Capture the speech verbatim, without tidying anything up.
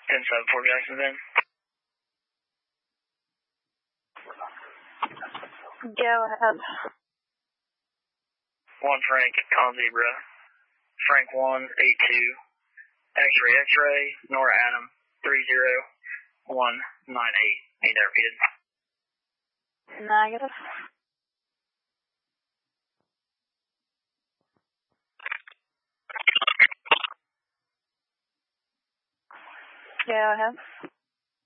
ten seven four Jackson's in. Go ahead. One Frank, Con Zebra. Frank one, eight two. X-ray, X-ray, Nora Adam, three zero one nine eight. Need that repeated. Negative. Go ahead.